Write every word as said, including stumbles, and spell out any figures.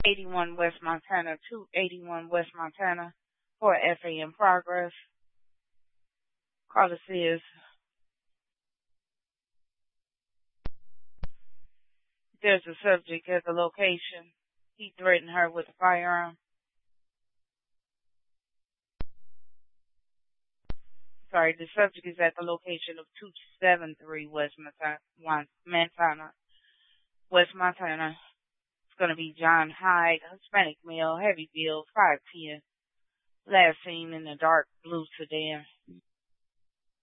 eighty-one West Montana, two eighty-one West Montana for F A in progress. Caller says, there's a subject at the location. He threatened her with a firearm. Sorry, the subject is at the location of two seventy-three West Montana, West Montana. It's going to be John Hyde, Hispanic male, heavy build, five ten. Last seen in a dark blue sedan.